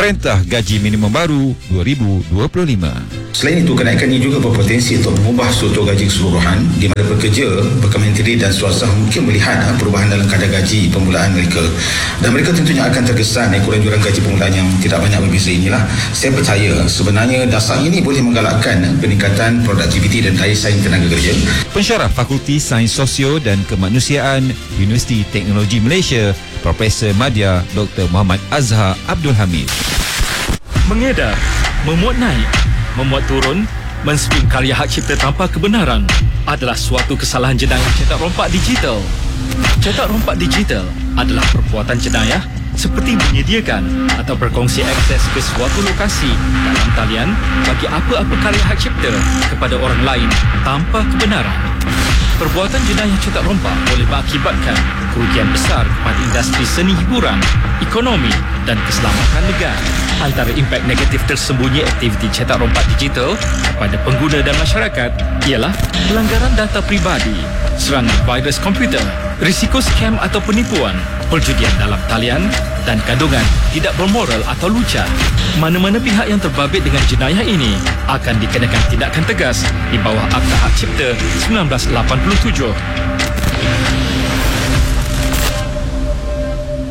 Perintah Gaji Minimum Baru 2025. Selain itu, kenaikan ini juga berpotensi untuk mengubah struktur gaji keseluruhan di mana pekerja, menteri dan swasta mungkin melihat perubahan dalam kadar gaji permulaan mereka, dan mereka tentunya akan terkesan ukuran jurang gaji permulaan yang tidak banyak berbeza inilah. Saya percaya sebenarnya dasar ini boleh menggalakkan peningkatan produktiviti dan daya saing tenaga kerja. Pensyarah Fakulti Sains Sosio dan Kemanusiaan Universiti Teknologi Malaysia, Profesor Madya Dr. Muhammad Azhar Abdul Hamid. Mengedar, memuat naik, memuat turun, menswing karya hak cipta tanpa kebenaran adalah suatu kesalahan jenayah cetak rompak digital. Cetak rompak digital adalah perbuatan jenayah seperti menyediakan atau berkongsi akses ke suatu lokasi dalam talian bagi apa-apa karya hak cipta kepada orang lain tanpa kebenaran. Perbuatan jenayah cetak rompak boleh mengakibatkan kerugian besar kepada industri seni hiburan, ekonomi dan keselamatan negara. Antara impak negatif tersembunyi aktiviti cetak rompak digital kepada pengguna dan masyarakat ialah pelanggaran data pribadi, serangan virus komputer, risiko scam atau penipuan, perjudian dalam talian dan kandungan tidak bermoral atau lucah. Mana-mana pihak yang terbabit dengan jenayah ini akan dikenakan tindakan tegas di bawah Akta Hak Cipta 1987.